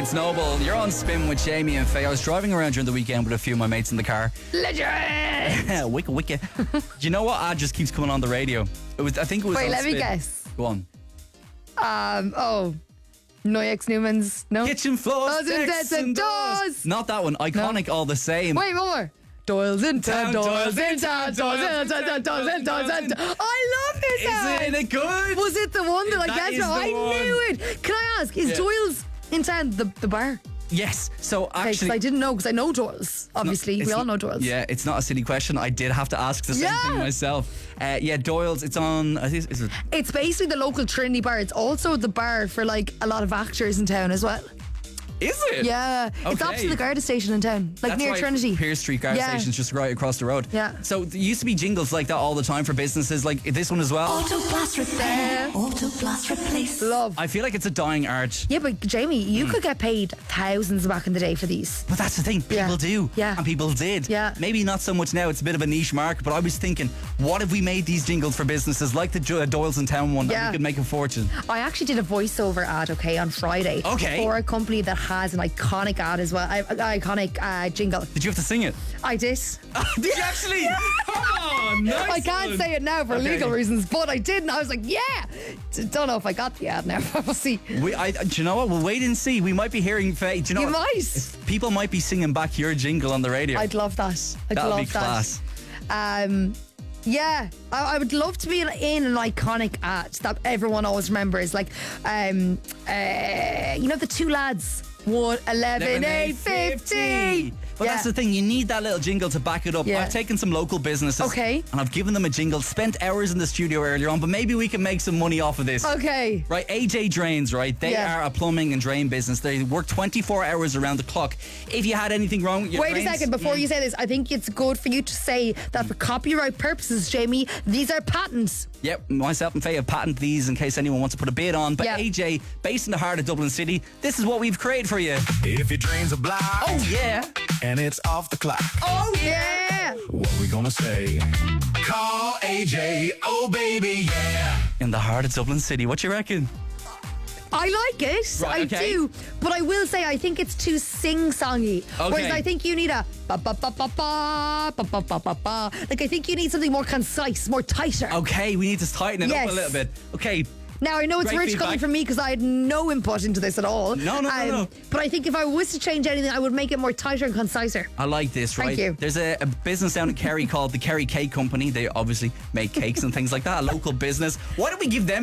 Noble. You're on Spin with Jamie and Faye. I was driving around during the weekend with a few of my mates in the car. Legend! Wicca. Do you know what ad just keeps coming on the radio? I think it was. Wait, on let me Spin. guess. Go on. Noyex Newman's. No. Kitchen floors, decks and doors. Not that one. Iconic all the same. Wait, more. Doyle's in town, Doyle's Doyle's in town, Doyle's in town, Doyle's in town, Doyle's in town. I love this ad. Isn't it good? Was it the one that I That guessed? is the I one. knew it. Can I ask, is Doyle's in town the bar? Yes. So Okay, 'cause actually, I didn't know, because I know Doyle's. Obviously, it's we all not- know Doyle's. Yeah, it's not a silly question. I did have to ask the same Yeah. thing myself. Doyle's. It's on. I think is it? It's basically the local Trinity bar. It's also the bar for like a lot of actors in town as well. Is it? Yeah. It's Okay. opposite the Garda station in town, like That's near right. Trinity. Pierce Street Garda Yeah. Station's just right across the road. Yeah. So there used to be jingles like that all the time for businesses, like this one as well. Autoblast repair, Autoblast replace. Love. I feel like it's a dying art. Yeah, but Jamie, you could get paid thousands back in the day for these. But that's the thing, Yeah. people do. Yeah. And people did. Yeah. Maybe not so much now, it's a bit of a niche market, but I was thinking, what if we made these jingles for businesses like the Doyle's in Town one, Yeah. and we could make a fortune? I actually did a voiceover ad, on Friday. Okay. For a company that has an iconic ad as well, iconic jingle. Did you have to sing it? I did. Did you actually? Come on, nice I can't one. say it now for Okay. legal reasons, but I did, and I was like, yeah. Don't know if I got the ad now. We'll see. Do you know what? We'll wait and see. We might be hearing Faye. Do you know You what? might. People might be singing back your jingle on the radio. I'd love that. I'd That'd love be class. that. Yeah, I would love to be in an iconic ad that everyone always remembers. Like, the two lads, 11, 8, 50. But that's the thing, you need that little jingle to back it up. Yeah. I've taken some local businesses Okay. and I've given them a jingle, spent hours in the studio earlier on, but maybe we can make some money off of this. Okay. Right, AJ Drains, right? They Yeah. are a plumbing and drain business. They work 24 hours around the clock. If you had anything wrong with your Wait drains, a second, before you say this, I think it's good for you to say that for copyright purposes, Jamie, these are patents. Yep, myself and Faye have patented these in case anyone wants to put a bid on. But Yeah. AJ, based in the heart of Dublin City, this is what we've created for you. If your drains are blocked Oh, yeah. and it's off the clock, Oh, yeah. what we gonna say? Call AJ, oh baby, yeah. In the heart of Dublin City. What you reckon? I like it. Right, I okay. do. But I will say, I think it's too sing-songy. Okay. Whereas I think you need a ba-ba-ba-ba-ba, ba-ba-ba-ba-ba. Like, I think you need something more concise, more tighter. Okay, we need to tighten it up Yes. a little bit. Okay. Now, I know it's Great rich feedback. coming from me because I had no input into this at all. No. But I think if I was to change anything, I would make it more tighter and conciser. I like this, right? Thank you. There's a business down in Kerry called the Kerry Cake Company. They obviously make cakes and things like that. A local business. Why don't we give them